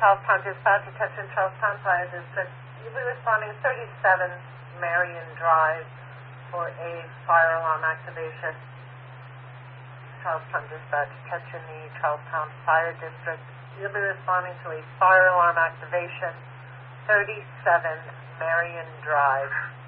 Charlestown Dispatch, attention Charlestown Fire District. You'll be responding 37 Marion Drive for a fire alarm activation. Charlestown Dispatch, attention the Charlestown Fire District. You'll be responding to a fire alarm activation, 37 Marion Drive.